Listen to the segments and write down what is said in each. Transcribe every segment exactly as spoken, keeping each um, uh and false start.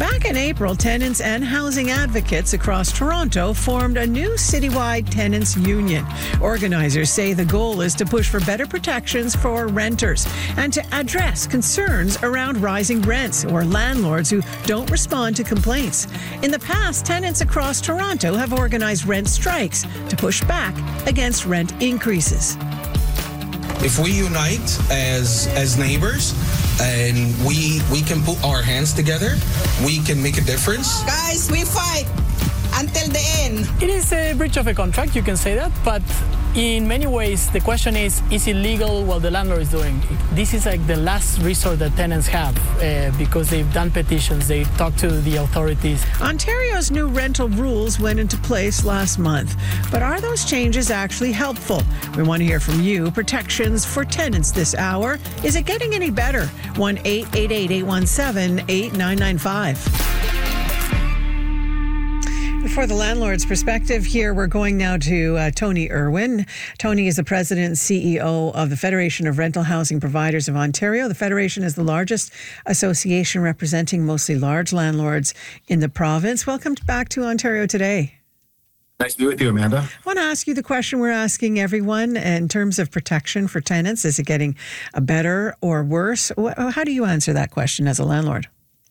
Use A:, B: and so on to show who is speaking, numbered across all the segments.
A: Back in April, tenants and housing advocates across Toronto formed a new citywide tenants union. Organizers say the goal is to push for better protections for renters and to address concerns around rising rents or landlords who don't respond to complaints. In the past, tenants across Toronto have organized rent strikes to push back against rent increases.
B: If we unite as as neighbors and we we can put our hands together, we can make a difference.
C: Guys, we fight until the end.
D: It is a breach of a contract, you can say that, but in many ways the question is, is it legal what the landlord is doing? This is like the last resort that tenants have uh, because they've done petitions, they've talked to the authorities.
A: Ontario's new rental rules went into place last month, but are those changes actually helpful? We want to hear from you. Protections for tenants this hour. Is it getting any better? one eight eight eight, eight one seven, eight nine nine five. For the landlord's perspective here, we're going now to uh, Tony Irwin. Tony is the president and C E O of the Federation of Rental Housing Providers of Ontario. The Federation is the largest association representing mostly large landlords in the province. Welcome back to Ontario Today.
E: Nice to be with you, Amanda.
A: I want to ask you the question we're asking everyone in terms of protection for tenants. Is it getting better or worse? How do you answer that question as a landlord?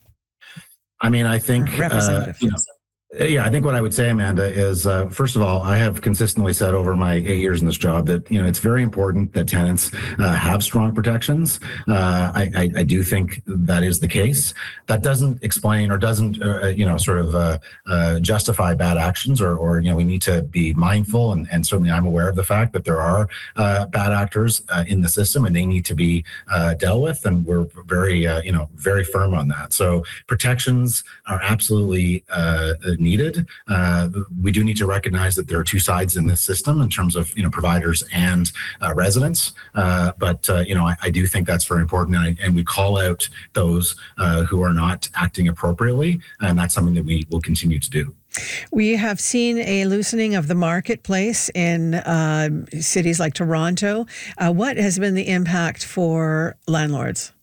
E: I mean, I think...
A: Representative.
E: Uh, you know, Yeah, I think what I would say, Amanda, is uh, first of all, I have consistently said over my eight years in this job that, you know, it's very important that tenants uh, have strong protections. Uh, I, I, I do think that is the case. That doesn't explain or doesn't, uh, you know, sort of uh, uh, justify bad actions or, or, you know, we need to be mindful. And, and certainly I'm aware of the fact that there are uh, bad actors uh, in the system and they need to be uh, dealt with. And we're very, uh, you know, very firm on that. So protections are absolutely uh, needed. Uh, we do need to recognize that there are two sides in this system in terms of, you know, providers and uh, residents. Uh, but, uh, you know, I, I do think that's very important. And, I, and we call out those uh, who are not acting appropriately. And that's something that we will continue to do.
A: We have seen a loosening of the marketplace in uh, cities like Toronto. Uh, what has been the impact for landlords?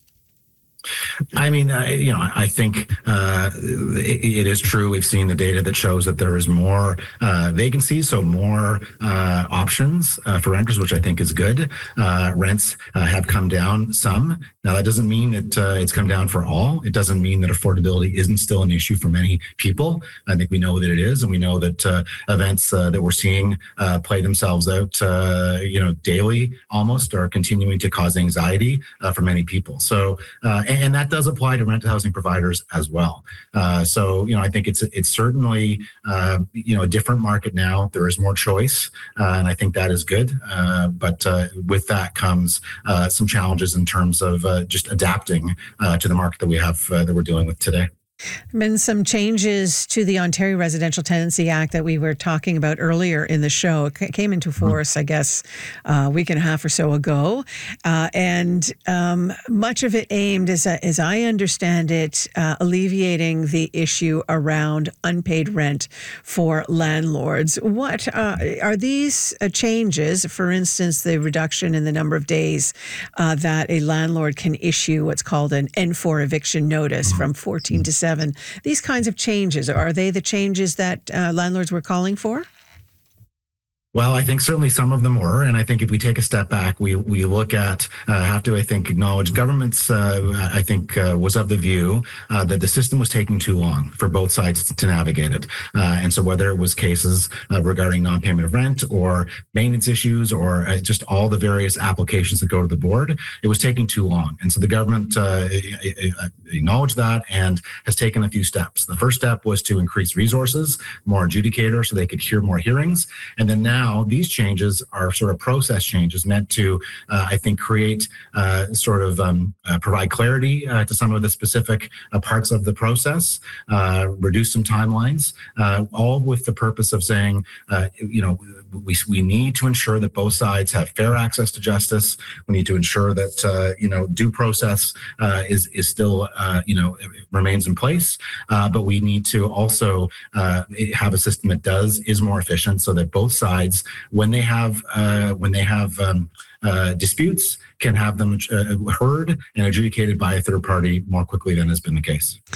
E: I mean, uh, you know, I think uh, it, it is true. We've seen the data that shows that there is more uh, vacancies, so more uh, options uh, for renters, which I think is good. Uh, rents uh, have come down some. Now, that doesn't mean that uh, it's come down for all. It doesn't mean that affordability isn't still an issue for many people. I think we know that it is, and we know that uh, events uh, that we're seeing uh, play themselves out, uh, you know, daily almost, are continuing to cause anxiety uh, for many people. So. Uh, And, and that does apply to rental housing providers as well. Uh, so, you know, I think it's it's certainly, uh, you know, a different market now. There is more choice, uh, and I think that is good. Uh, but uh, with that comes uh, some challenges in terms of uh, just adapting uh, to the market that we have uh, that we're dealing with today.
A: There have been some changes to the Ontario Residential Tenancy Act that we were talking about earlier in the show. It came into force, I guess, a week and a half or so ago. Uh, and um, much of it aimed, as, as I understand it, uh, alleviating the issue around unpaid rent for landlords. What uh, are these uh, changes, for instance, the reduction in the number of days uh, that a landlord can issue what's called an N four eviction notice from fourteen to seven? These kinds of changes, are they the changes that uh, landlords were calling for?
E: Well, I think certainly some of them were. And I think if we take a step back, we we look at, uh, have to, I think, acknowledge governments, uh, I think, uh, was of the view uh, that the system was taking too long for both sides to navigate it. Uh, and so whether it was cases uh, regarding non-payment of rent or maintenance issues or uh, just all the various applications that go to the board, it was taking too long. And so the government uh, acknowledged that and has taken a few steps. The first step was to increase resources, more adjudicators so they could hear more hearings. And then now Now, these changes are sort of process changes meant to, uh, I think, create uh, sort of um, uh, provide clarity uh, to some of the specific uh, parts of the process, uh, reduce some timelines, uh, all with the purpose of saying, uh, you know, we we need to ensure that both sides have fair access to justice. We need to ensure that uh, you know due process uh, is is still uh, you know remains in place, uh, but we need to also uh, have a system that does is more efficient, so that both sides, when they have uh, when they have um, uh, disputes, can have them uh, heard and adjudicated by a third party more quickly than has been the case.